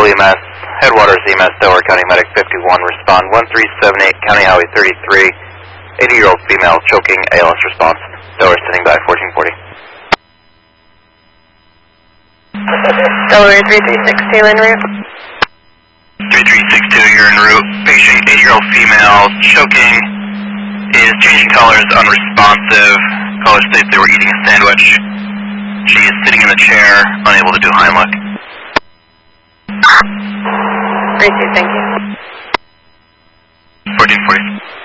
Delaware EMS, Headwaters EMS, Delaware County Medic 51, respond 1378, County Highway 33, 80-year-old female choking, ALS response, Delaware standing by 1440. Delaware 3362 en route. 3362, you're en route. Patient, 80-year-old female, choking, is changing colors, unresponsive. Caller states they were eating a sandwich. She is sitting in the chair, unable to do Heimlich. 32, thank you. 1440.